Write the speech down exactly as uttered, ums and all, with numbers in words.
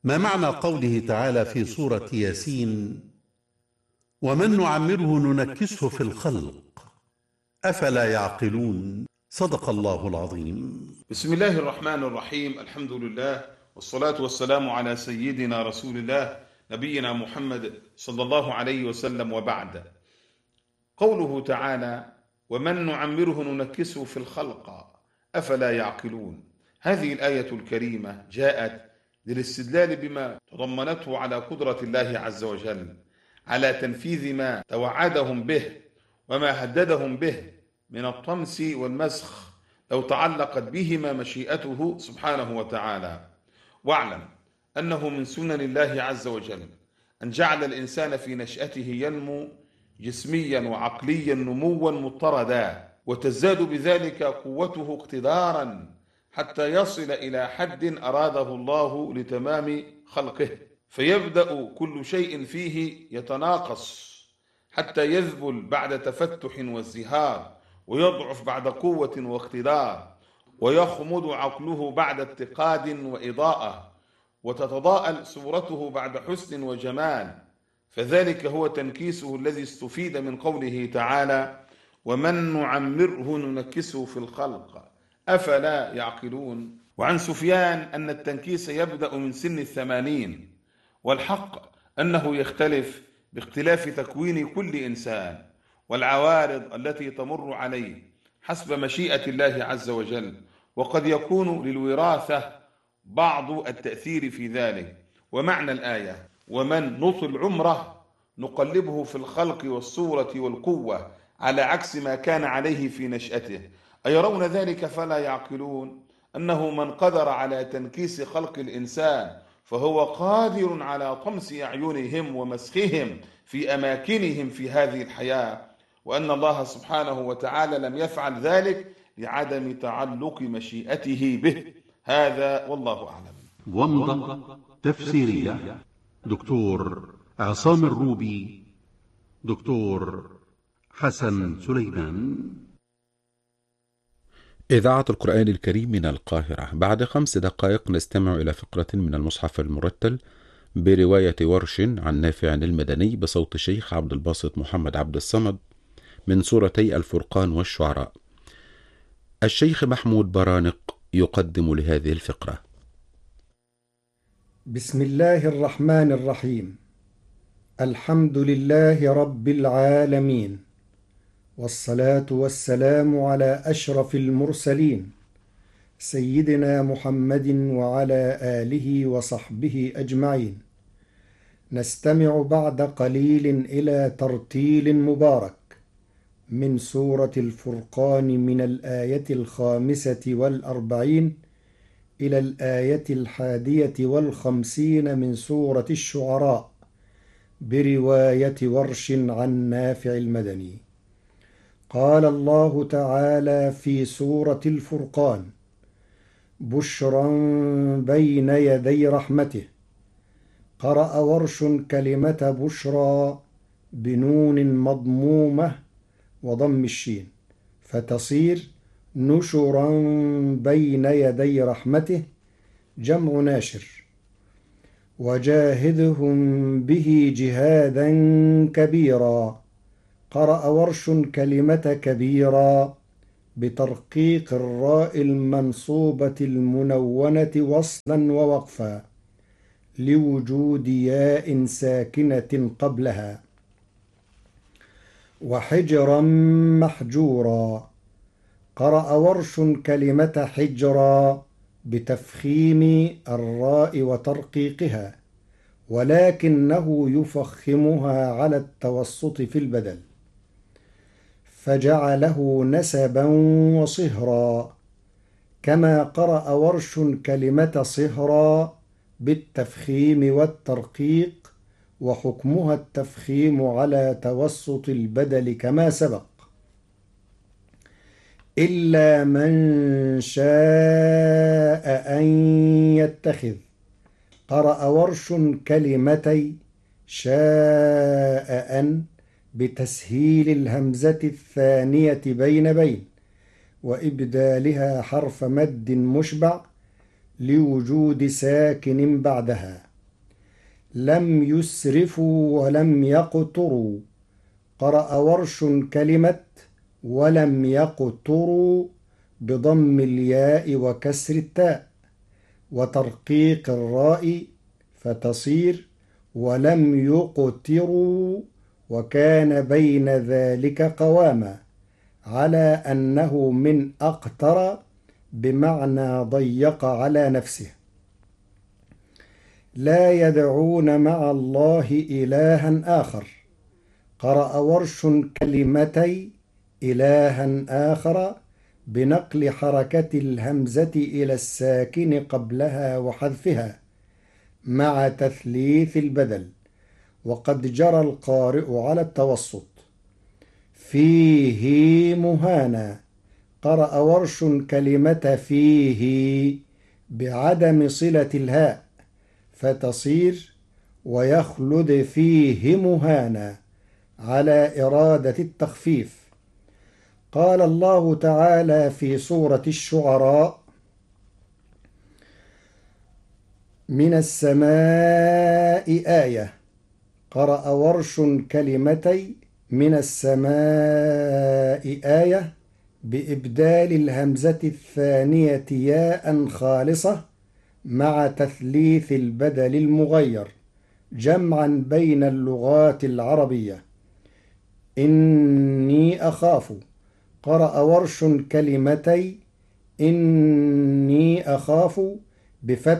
ما معنى قوله تعالى في سورة ياسين: ومن نعمره ننكسه في الخلق أفلا يعقلون؟ صدق الله العظيم. بسم الله الرحمن الرحيم. الحمد لله والصلاة والسلام على سيدنا رسول الله نبينا محمد صلى الله عليه وسلم، وبعد. قوله تعالى: ومن نعمره ننكسه في الخلق أفلا يعقلون. هذه الآية الكريمة جاءت للاستدلال بما تضمنته على قدرة الله عز وجل على تنفيذ ما توعدهم به وما هددهم به من الطمس والمسخ لو تعلقت بهما مشيئته سبحانه وتعالى. واعلم أنه من سنن الله عز وجل أن جعل الإنسان في نشأته ينمو جسميا وعقليا نموا مضطردا، وتزداد بذلك قوته اقتدارا حتى يصل إلى حد أراده الله لتمام خلقه، فيبدأ كل شيء فيه يتناقص حتى يذبل بعد تفتح وازدهار، ويضعف بعد قوة واقتدار، ويخمد عقله بعد اتقاد وإضاءة، وتتضاءل صورته بعد حسن وجمال. فذلك هو تنكيسه الذي استفيد من قوله تعالى: ومن نعمره ننكسه في الخلق أفلا يعقلون. وعن سفيان أن التنكيس يبدأ من سن الثمانين، والحق أنه يختلف باختلاف تكوين كل إنسان والعوارض التي تمر عليه حسب مشيئة الله عز وجل، وقد يكون للوراثة بعض التأثير في ذلك. ومعنى الآية: ومن نطل عمره نقلبه في الخلق والصورة والقوة على عكس ما كان عليه في نشأته، أيرون ذلك فلا يعقلون؟ أنه من قدر على تنكيس خلق الإنسان فهو قادر على طمس أعينهم ومسخهم في أماكنهم في هذه الحياة، وأن الله سبحانه وتعالى لم يفعل ذلك لعدم تعلق مشيئته به. هذا والله أعلم. ومضة تفسيرية دكتور عصام الروبي، دكتور حسن سليمان. إذاعة القرآن الكريم من القاهرة. بعد خمس دقائق نستمع إلى فقرة من المصحف المرتل برواية ورش عن نافع المدني بصوت الشيخ عبد الباسط محمد عبد الصمد من سورتي الفرقان والشعراء. الشيخ محمود برانق يقدم لهذه الفقرة. بسم الله الرحمن الرحيم. الحمد لله رب العالمين، والصلاة والسلام على أشرف المرسلين سيدنا محمد وعلى آله وصحبه أجمعين. نستمع بعد قليل إلى ترتيل مبارك من سورة الفرقان من الآية الخامسة والأربعين إلى الآية الحادية والخمسين من سورة الشعراء برواية ورش عن نافع المدني. قال الله تعالى في سورة الفرقان: بشرا بين يدي رحمته. قرأ ورش كلمة بشرى بنون مضمومة وضم الشين فتصير نشرا بين يدي رحمته، جمع ناشر. وجاهدهم به جهادا كبيرا. قرأ ورش كلمة كبيرا بترقيق الراء المنصوبة المنونة وصلا ووقفا لوجود ياء ساكنة قبلها. وحجرا محجورا. قرأ ورش كلمة حجرا بتفخيم الراء وترقيقها، ولكنه يفخمها على التوسط في البدل، فجعله نسبا وصهرا. كما قرأ ورش كلمة صهرا بالتفخيم والترقيق، وحكمها التفخيم على توسط البدل كما سبق. إلا من شاء أن يتخذ. قرأ ورش كلمتي شاء أن بتسهيل الهمزة الثانية بين بين وإبدالها حرف مد مشبع لوجود ساكن بعدها، لم يسرفوا ولم يقتروا. قرأ ورش كلمة ولم يقتروا بضم الياء وكسر التاء وترقيق الراء فتصير ولم يقتروا، وكان بين ذلك قواما، على أنه من أقتر بمعنى ضيق على نفسه. لا يدعون مع الله إلها آخر. قرأ ورش كلمتي إلها آخر بنقل حركة الهمزة إلى الساكن قبلها وحذفها مع تثليث البدل، وقد جرى القارئ على التوسط. فيه مهانا. قرأ ورش كلمة فيه بعدم صلة الهاء فتصير ويخلد فيه مهانا على إرادة التخفيف. قال الله تعالى في سورة الشعراء: من السماء آية. قرأ ورش كلمتي من السماء آية بإبدال الهمزة الثانية ياء خالصة مع تثليث البدل المغير جمعا بين اللغات العربية. إني أخاف. قرأ ورش كلمتي إني أخاف بفتح